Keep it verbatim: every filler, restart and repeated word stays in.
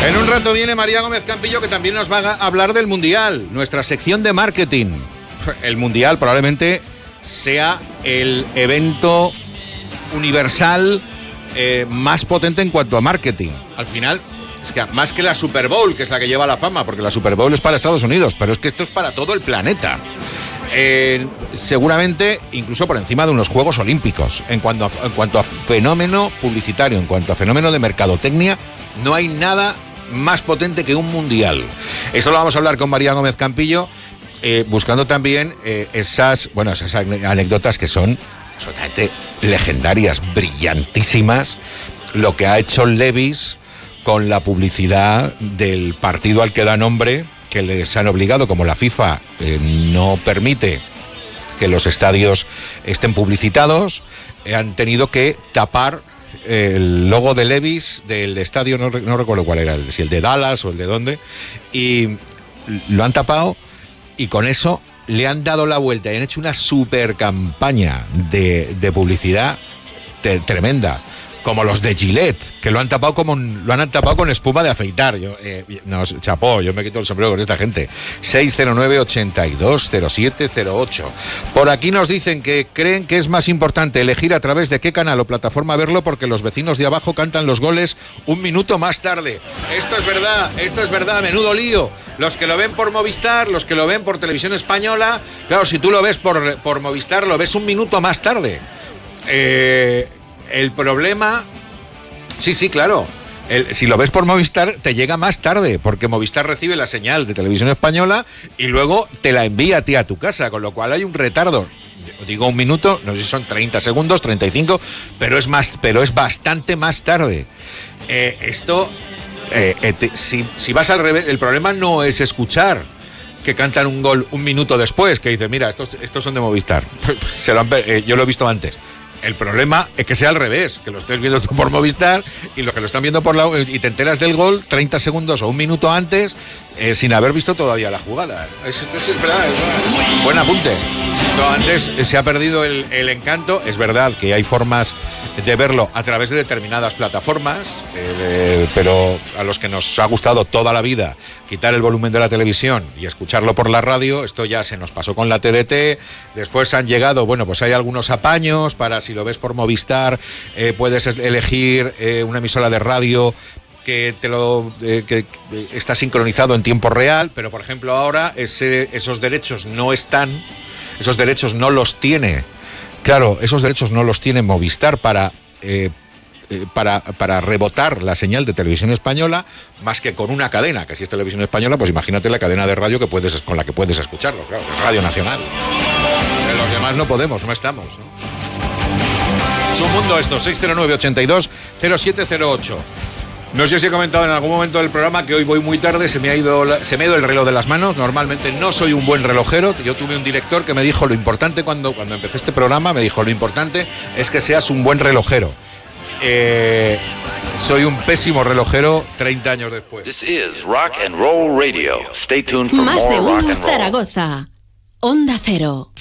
En un rato viene María Gómez Campillo, que también nos va a hablar del Mundial, nuestra sección de marketing. El Mundial probablemente sea el evento universal eh, más potente en cuanto a marketing. Al final, es que más que la Super Bowl, que es la que lleva la fama, porque la Super Bowl es para Estados Unidos, pero es que esto es para todo el planeta. Eh, seguramente incluso por encima de unos Juegos Olímpicos. En cuanto, a, en cuanto a fenómeno publicitario, en cuanto a fenómeno de mercadotecnia, no hay nada más potente que un mundial. Esto lo vamos a hablar con María Gómez Campillo, eh, buscando también eh, esas, bueno, esas anécdotas que son absolutamente legendarias, brillantísimas, lo que ha hecho Levi's con la publicidad del partido al que da nombre, que les han obligado, como la FIFA eh, no permite que los estadios estén publicitados, eh, han tenido que tapar el logo de Levi's del estadio, no, no recuerdo cuál era, si el de Dallas o el de dónde, y lo han tapado y con eso le han dado la vuelta y han hecho una super campaña de, de publicidad te, tremenda. Como los de Gillette, que lo han tapado como un, lo han tapado con espuma de afeitar. Yo, eh, no, chapó, yo me quito el sombrero con esta gente. seis cero nueve, ochenta y dos, cero siete cero ocho. Por aquí nos dicen que creen que es más importante elegir a través de qué canal o plataforma verlo, porque los vecinos de abajo cantan los goles un minuto más tarde. Esto es verdad, esto es verdad, menudo lío. Los que lo ven por Movistar, los que lo ven por Televisión Española, claro, si tú lo ves por, por Movistar, lo ves un minuto más tarde. Eh... El problema, sí, sí, claro, el, si lo ves por Movistar te llega más tarde, porque Movistar recibe la señal de Televisión Española y luego te la envía a ti a tu casa, con lo cual hay un retardo. Digo un minuto, no sé si son treinta segundos, treinta y cinco, pero es más, pero es bastante más tarde. Eh, esto, eh, eh, te, si, si vas al revés, el problema no es escuchar que cantan un gol un minuto después, que dice, mira, estos, estos son de Movistar. Se lo han, eh, yo lo he visto antes. El problema es que sea al revés, que lo estés viendo tú por Movistar y los que lo están viendo por la y te enteras del gol treinta segundos o un minuto antes eh, sin haber visto todavía la jugada. Es, es, es verdad, es buen apunte. No, antes se ha perdido el, el encanto. Es verdad que hay formas de verlo a través de determinadas plataformas, eh, pero a los que nos ha gustado toda la vida quitar el volumen de la televisión y escucharlo por la radio, esto ya se nos pasó con la T D T. Después han llegado, bueno, pues hay algunos apaños para, si lo ves por Movistar, eh, puedes elegir eh, una emisora de radio que te lo eh, que está sincronizado en tiempo real, pero por ejemplo ahora ese, esos derechos no están, esos derechos no los tiene, claro, esos derechos no los tiene Movistar para eh, eh, para, para rebotar la señal de Televisión Española, más que con una cadena, que si es Televisión Española, pues imagínate la cadena de radio que puedes con la que puedes escucharlo, claro, es Radio Nacional. En los demás no podemos, no estamos, ¿no? Es un mundo esto, seis cero nueve, ochenta y dos, cero siete cero ocho. No sé si he comentado en algún momento del programa que hoy voy muy tarde, se me ha ido se me ha ido el reloj de las manos. Normalmente no soy un buen relojero. Yo tuve un director que me dijo lo importante cuando, cuando empecé este programa, me dijo lo importante es que seas un buen relojero. Eh, soy un pésimo relojero treinta años después. This is Rock and Roll Radio. Stay tuned for Más more de rock uno and roll. Zaragoza. Onda Cero.